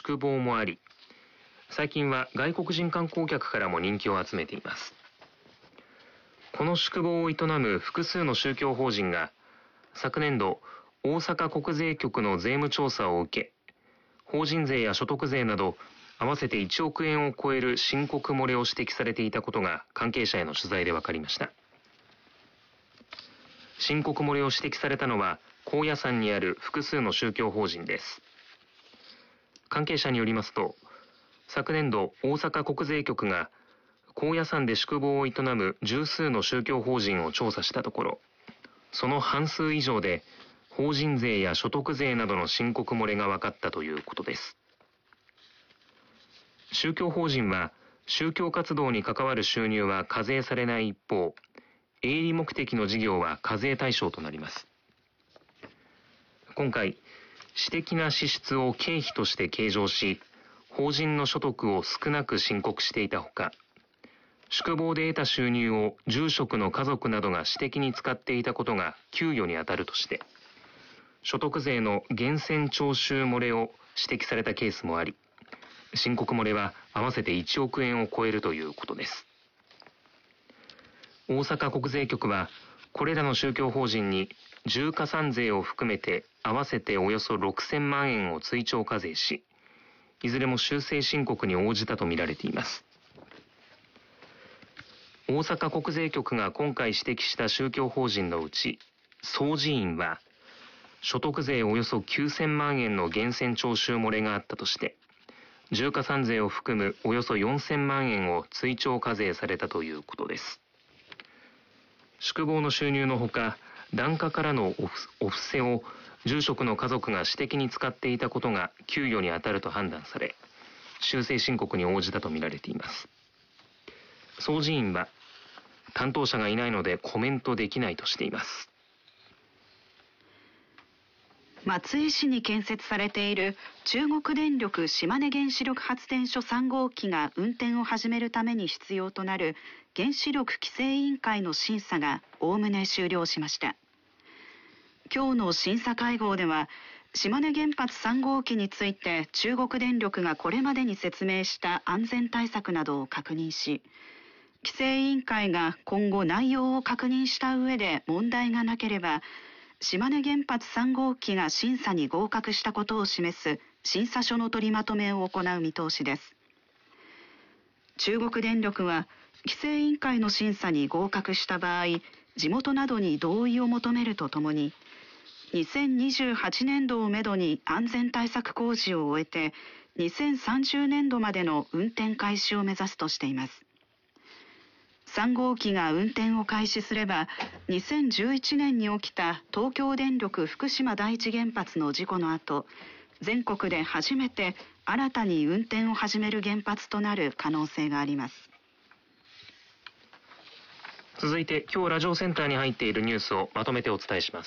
宿坊もあり、最近は外国人観光客からも人気を集めています。この宿坊を営む複数の宗教法人が昨年度大阪国税局の税務調査を受け、法人税や所得税など合わせて1億円を超える申告漏れを指摘されていたことが関係者への取材で分かりました。申告漏れを指摘されたのは高野山にある複数の宗教法人です。関係者によりますと、昨年度大阪国税局が高野山で宿坊を営む十数の宗教法人を調査したところ、その半数以上で法人税や所得税などの申告漏れが分かったということです。宗教法人は宗教活動に関わる収入は課税されない一方、営利目的の事業は課税対象となります。今回、私的な支出を経費として計上し、法人の所得を少なく申告していたほか、宿坊で得た収入を住職の家族などが私的に使っていたことが給与にあたるとして、所得税の源泉徴収漏れを指摘されたケースもあり、申告漏れは合わせて1億円を超えるということです。大阪国税局は、これらの宗教法人に重加算税を含めて合わせておよそ6000万円を追徴課税し、いずれも修正申告に応じたとみられています。大阪国税局が今回指摘した宗教法人のうち、総持院は、所得税およそ9000万円の源泉徴収漏れがあったとして、重加算税を含むおよそ4000万円を追徴課税されたということです。宿坊の収入のほか、檀家からのお布施を住職の家族が私的に使っていたことが給与に当たると判断され、修正申告に応じたとみられています。総持院は、担当者がいないのでコメントできないとしています。 松江市に建設されている中国電力島根原子力発電所3号機が運転を始めるために必要となる原子力規制委員会の審査がおおむね終了しました。今日の審査会合では、島根原発3号機について中国電力がこれまでに説明した安全対策などを確認し、規制委員会が今後内容を確認した上で問題がなければ、島根原発3号機が審査に合格したことを示す審査書の取りまとめを行う見通しです。中国電力は規制委員会の審査に合格した場合、地元などに同意を求めるとともに、2028年度をめどに安全対策工事を終えて、2030年度までの運転開始を目指すとしています。3号機が運転を開始すれば、2011年に起きた東京電力福島第一原発の事故の後、全国で初めて新たに運転を始める原発となる可能性があります。 続いて今日ラジオセンターに入っているニュースをまとめてお伝えします。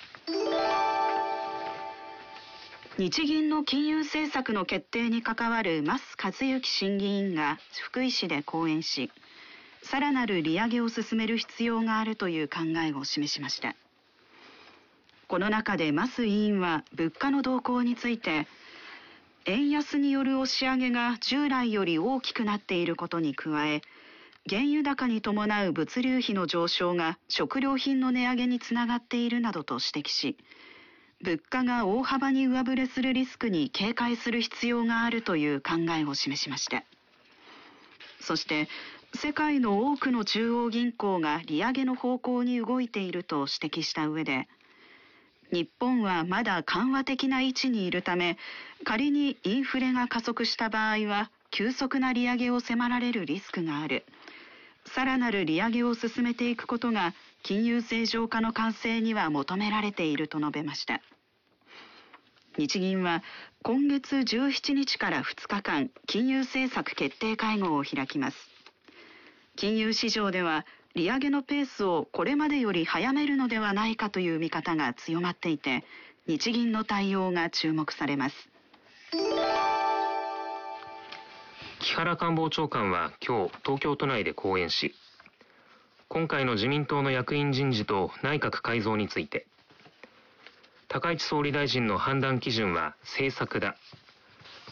日銀の金融政策の決定に関わる増和幸審議員が福井市で講演し、さらなる利上げを進める必要があるという考えを示しました。この中で増委員は物価の動向について、円安による押し上げが従来より大きくなっていることに加え、原油高に伴う物流費の上昇が食料品の値上げにつながっているなどと指摘し、物価が大幅に上振れするリスクに警戒する必要があるという考えを示しました。そして、世界の多くの中央銀行が利上げの方向に動いていると指摘した上で、日本はまだ緩和的な位置にいるため、仮にインフレが加速した場合は急速な利上げを迫られるリスクがある。さらなる利上げを進めていくことが金融正常化の完成には求められていると述べました。日銀は今月17日から2日間、金融政策決定会合を開きます。金融市場では利上げのペースをこれまでより早めるのではないかという見方が強まっていて、日銀の対応が注目されます。 木原官房長官は今日東京都内で講演し、今回の自民党の役員人事と内閣改造について、高市総理大臣の判断基準は政策だ、